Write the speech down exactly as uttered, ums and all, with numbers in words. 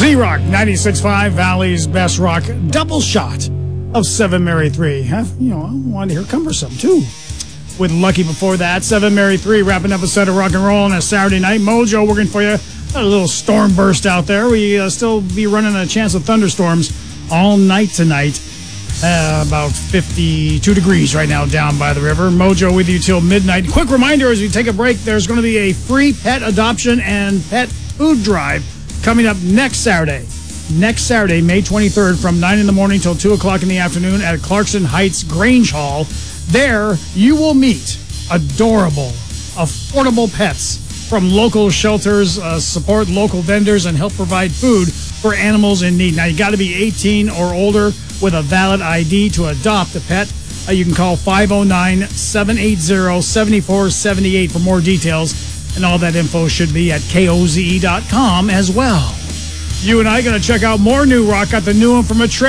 Z-Rock ninety-six point five, Valley's best rock, double shot of Seven Mary three. Huh? You know, I wanted to hear Cumbersome, too. With Lucky before that, Seven Mary three wrapping up a set of rock and roll on a Saturday night. Mojo working for you. A little storm burst out there. We uh, still be running a chance of thunderstorms all night tonight. Uh, about fifty-two degrees right now down by the river. Mojo with you till midnight. Quick reminder as we take a break, there's going to be a free pet adoption and pet food drive coming up next Saturday. Next Saturday, May twenty-third, from nine in the morning till two o'clock in the afternoon at Clarkson Heights Grange Hall. There, you will meet adorable, affordable pets from local shelters, uh, support local vendors, and help provide food for animals in need. Now, you got to be eighteen or older with a valid I D to adopt a pet. Uh, you can call five oh nine, seven eight zero, seven four seven eight for more details. And all that info should be at K O Z E dot com as well. You and I going to check out more new rock. Got the new one from a